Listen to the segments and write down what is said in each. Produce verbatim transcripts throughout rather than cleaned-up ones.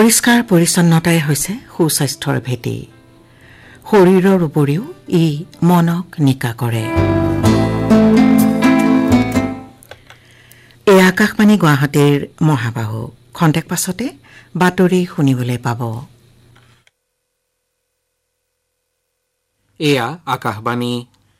পৰিষ্কাৰ পৰিচ্ছন্নতাই হৈছে সুস্বাস্থ্যৰ ভেটি শৰীৰৰ উপৰিও ই মনক নিকা কৰে এই আকাশবাণী গুৱাহাটীৰ মহাবাহু খন্তেক পাছতে বাতৰি শুনিবলৈ পাব এয়া আকাশবাণী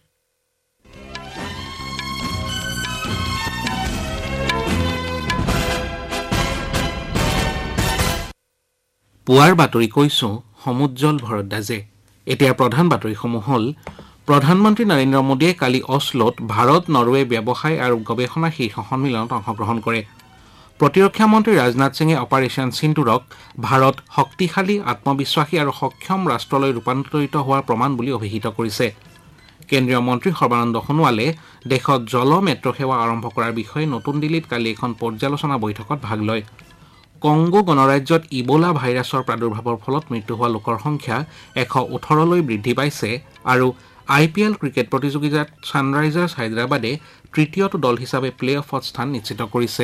পুৱাৰ বাতৰি কৈছো সমুজ্জ্বল ভৰদ্বাজে এতিয়া প্ৰধান বাতৰিসমূহ হ'ল প্ৰধানমন্ত্ৰী নৰেন্দ্ৰ মোদীয়ে কালি অছলোত ভাৰত নৰৱে ব্যৱসায় আৰু গৱেষণা শীৰ্ষ সন্মিলনত অংশগ্ৰহণ কৰে প্ৰতিৰক্ষা মন্ত্ৰী ৰাজনাথ সিঙে অপাৰেশ্যন সিন্দুৰক ভাৰত শক্তিশালী আত্মবিশ্বাসী আৰু সক্ষম ৰাষ্ট্ৰলৈ ৰূপান্তৰিত হোৱাৰ প্ৰমাণ বুলি অভিহিত কৰিছে কেন্দ্ৰীয় মন্ত্ৰী সৰ্বানন্দ সোণোৱালে দেশত জল মেট্ৰ সেৱা আৰম্ভ কৰাৰ বিষয়ে নতুন দিল্লীত কালি এখন পৰ্যালোচনা বৈঠকত ভাগ লয় কংগো গণৰাজ্যত ইবোলা ভাইৰাছৰ প্ৰাদুৰ্ভাৱৰ ফলত মৃত্যু হোৱা লোকৰ সংখ্যা এশ ওঠৰলৈ বৃদ্ধি পাইছে আৰু আই পি এল ক্ৰিকেট প্ৰতিযোগিতাত ছানৰাইজাৰ্ছ হায়দৰাবাদে তৃতীয়টো দল হিচাপে প্লে অফত স্থান নিশ্চিত কৰিছে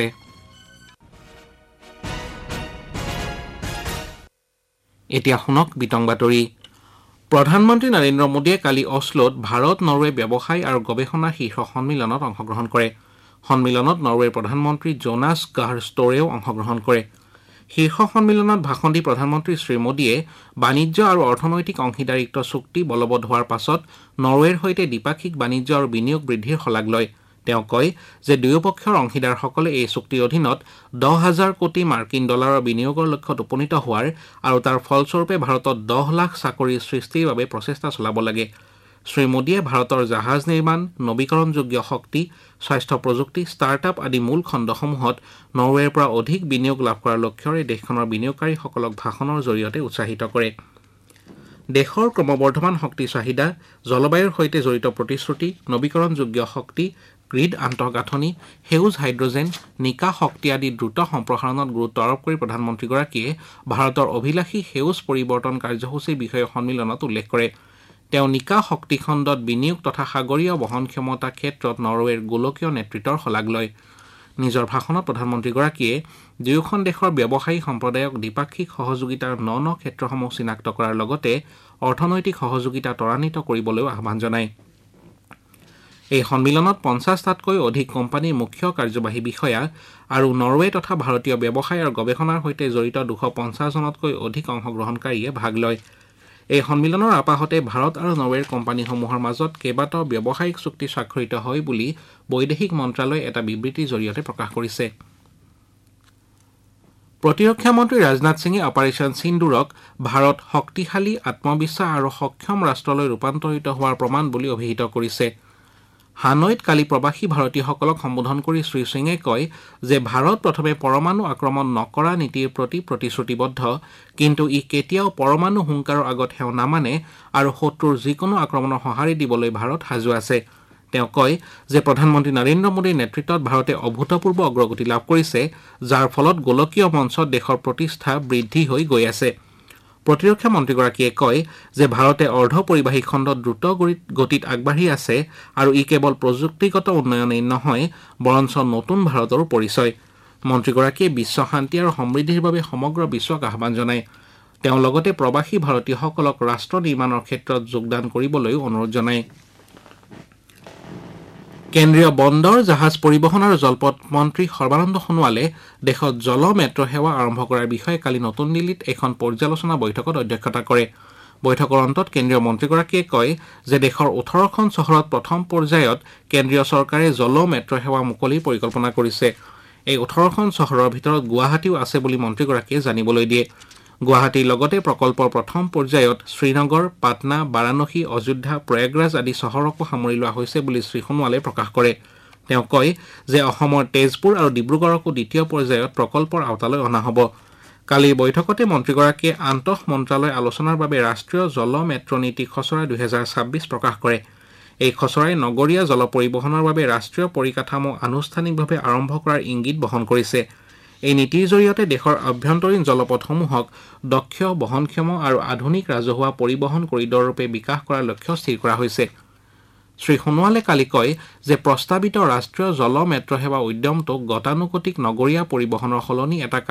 এতিয়া শুনক বিতং বাতৰি প্ৰধানমন্ত্ৰী নৰেন্দ্ৰ মোদীয়ে কালি অছলোত ভাৰত নৰৱে ব্যৱসায় আৰু গৱেষণা শীৰ্ষ সন্মিলনত অংশগ্ৰহণ কৰে সন্মিলনত নৰৱেৰ প্ৰধানমন্ত্ৰী জোনাছ গাৰ ষ্টৰেও অংশগ্ৰহণ কৰে শীৰ্ষ সন্মিলনত ভাষণ দি প্ৰধানমন্ত্ৰী শ্ৰী মোদীয়ে বাণিজ্য আৰু অৰ্থনৈতিক অংশীদাৰিত্ব চুক্তি বলবৎ হোৱাৰ পাছত নৰৱেৰ সৈতে দ্বিপাক্ষিক বাণিজ্য আৰু বিনিয়োগ বৃদ্ধিৰ শলাগ লয় তেওঁ কয় যে দুয়োপক্ষৰ অংশীদাৰসকলে এই চুক্তিৰ অধীনত দহ হাজাৰ কোটি মাৰ্কিন ডলাৰৰ বিনিয়োগৰ লক্ষ্যত উপনীত হোৱাৰ আৰু তাৰ ফলস্বৰূপে ভাৰতত দহ লাখ চাকৰিৰ সৃষ্টিৰ বাবে প্ৰচেষ্টা চলাব লাগে শ্ৰী মোদীয়ে ভাৰতৰ জাহাজ নিৰ্মাণ নৱীকৰণযোগ্য শক্তি স্বাস্থ্য প্ৰযুক্তি ষ্টাৰ্টআপ আদি মূল খণ্ডসমূহত নৰৱেৰ পৰা অধিক বিনিয়োগ লাভ কৰাৰ লক্ষ্যৰে দেশখনৰ বিনিয়োগকাৰীসকলক ভাষণৰ জৰিয়তে উৎসাহিত কৰে দেশৰ ক্ৰমবৰ্ধমান শক্তি চাহিদা জলবায়ুৰ সৈতে জড়িত প্ৰতিশ্ৰুতি নৱীকৰণযোগ্য শক্তি গ্ৰীড আন্তঃগাঁথনি সেউজ হাইড্ৰজেন নিকা শক্তি আদি দ্ৰুত সম্প্ৰসাৰণত গুৰুত্ব আৰোপ কৰি প্ৰধানমন্ত্ৰীগৰাকীয়ে ভাৰতৰ অভিলাষী সেউজ পৰিৱৰ্তন কাৰ্যসূচীৰ বিষয়ে সন্মিলনত উল্লেখ কৰে তেওঁ নিকা শক্তি খণ্ডত বিনিয়োগ তথা সাগৰীয় বহনক্ষমতা ক্ষেত্ৰত নৰৱেৰ গোলকীয় নেতৃত্বৰ শলাগ লয় নিজৰ ভাষণত প্ৰধানমন্ত্ৰীগৰাকীয়ে দুয়োখন দেশৰ ব্যৱসায়ী সম্প্ৰদায়ক দ্বিপাক্ষিক সহযোগিতাৰ ন ন ক্ষেত্ৰসমূহ চিনাক্ত কৰাৰ লগতে অৰ্থনৈতিক সহযোগিতা ত্বৰান্বিত কৰিবলৈও আহ্বান জনায় এই সন্মিলনত পঞ্চাছটাতকৈ অধিক কোম্পানীৰ মুখ্য কাৰ্যবাহী বিষয়া আৰু নৰৱে তথা ভাৰতীয় ব্যৱসায় আৰু গৱেষণাৰ সৈতে জড়িত দুশ পঞ্চাছ জনতকৈ অধিক অংশগ্ৰহণকাৰীয়ে ভাগ লয় এই সন্মিলনৰ আপাহতে ভাৰত আৰু নৰৱেৰ কোম্পানীসমূহৰ মাজত কেইবাটাও ব্যৱসায়িক চুক্তি স্বাক্ষৰিত হয় বুলি বৈদেশিক মন্ত্ৰালয়ে এটা বিবৃতিৰ জৰিয়তে প্ৰকাশ কৰিছে প্ৰতিৰক্ষা মন্ত্ৰী ৰাজনাথ সিঙে অপাৰেশ্যন সিন্দুৰক ভাৰত শক্তিশালী আত্মবিশ্বাস আৰু সক্ষম ৰাষ্ট্ৰলৈ ৰূপান্তৰিত হোৱাৰ প্ৰমাণ বুলি অভিহিত কৰিছে হানৈত কালি প্ৰবাসী ভাৰতীয়সকলক সম্বোধন কৰি শ্ৰী সিঙে কয় যে ভাৰত প্ৰথমে পৰমাণু আক্ৰমণ নকৰা নীতিৰ প্ৰতি প্ৰতিশ্ৰুতিবদ্ধ কিন্তু ই কেতিয়াও পৰমাণু হুংকাৰৰ আগত সেও নামানে আৰু শত্ৰুৰ যিকোনো আক্ৰমণৰ সঁহাৰি দিবলৈ ভাৰত সাজু আছে তেওঁ কয় যে প্ৰধানমন্ত্ৰী নৰেন্দ্ৰ মোদীৰ নেতৃত্বত ভাৰতে অভূতপূৰ্ব অগ্ৰগতি লাভ কৰিছে যাৰ ফলত গোলকীয় মঞ্চত দেশৰ প্ৰতিষ্ঠা বৃদ্ধি হৈ গৈ আছে প্ৰতিৰক্ষা মন্ত্ৰীগৰাকীয়ে কয় যে ভাৰতে অৰ্ধ পৰিবাহী খণ্ডত দ্ৰুত গতিত আগবাঢ়ি আছে আৰু ই কেৱল প্ৰযুক্তিগত উন্নয়নেই নহয় বৰঞ্চ নতুন ভাৰতৰো পৰিচয় মন্ত্ৰীগৰাকীয়ে বিশ্ব শান্তি আৰু সমৃদ্ধিৰ বাবে সমগ্ৰ বিশ্বক আহ্বান জনায় তেওঁ লগতে প্ৰবাসী ভাৰতীয়সকলক ৰাষ্ট্ৰ নিৰ্মাণৰ ক্ষেত্ৰত যোগদান কৰিবলৈও অনুৰোধ জনায় কেন্দ্ৰীয় বন্দৰ জাহাজ পৰিবহণ আৰু জলপথ মন্ত্ৰী সৰ্বানন্দ সোণোৱালে দেশত জল মেট্ৰ সেৱা আৰম্ভ কৰাৰ বিষয়ে কালি নতুন দিল্লীত এখন পৰ্যালোচনা বৈঠকত অধ্যক্ষতা কৰে বৈঠকৰ অন্তত কেন্দ্ৰীয় মন্ত্ৰীগৰাকীয়ে কয় যে দেশৰ ওঠৰখন চহৰত প্ৰথম পৰ্যায়ত কেন্দ্ৰীয় চৰকাৰে জল মেট্ৰ সেৱা মুকলিৰ পৰিকল্পনা কৰিছে এই ওঠৰখন চহৰৰ ভিতৰত গুৱাহাটীও আছে বুলি মন্ত্ৰীগৰাকীয়ে জানিবলৈ দিয়ে গুৱাহাটীৰ লগতে প্ৰকল্পৰ প্ৰথম পৰ্যায়ত শ্ৰীনগৰ পাটনা বাৰাণসী অযোধ্যা প্ৰয়াগৰাজ আদি চহৰকো সামৰি লোৱা হৈছে বুলি শ্ৰী সোণোৱালে প্ৰকাশ কৰে তেওঁ কয় যে অসমৰ তেজপুৰ আৰু ডিব্ৰুগড়কো দ্বিতীয় পৰ্যায়ত প্ৰকল্পৰ আওতালৈ অনা হ'ব কালিৰ বৈঠকতে মন্ত্ৰীগৰাকীয়ে আন্তঃ মন্ত্ৰালয় আলোচনাৰ বাবে ৰাষ্ট্ৰীয় জল মেট্ৰ নীতি খচৰা দুহেজাৰ ছাব্বিছ প্ৰকাশ কৰে এই খচৰাই নগৰীয়া জল পৰিবহণৰ বাবে ৰাষ্ট্ৰীয় পৰিকাঠামো আনুষ্ঠানিকভাৱে আৰম্ভ কৰাৰ ইংগিত বহন কৰিছে এই নীতিৰ জৰিয়তে দেশৰ আভ্যন্তৰীণ জলপথসমূহক দক্ষ বহনক্ষম আৰু আধুনিক ৰাজহুৱা পৰিবহণ কৰিডৰ ৰূপে বিকাশ কৰাৰ লক্ষ্য স্থিৰ কৰা হৈছে শ্ৰী সোণোৱালে কালি কয় যে প্ৰস্তাৱিত ৰাষ্ট্ৰীয় জল মেট্ৰ সেৱা উদ্যমটোক গতানুগতিক নগৰীয়া পৰিবহণৰ সলনি এটা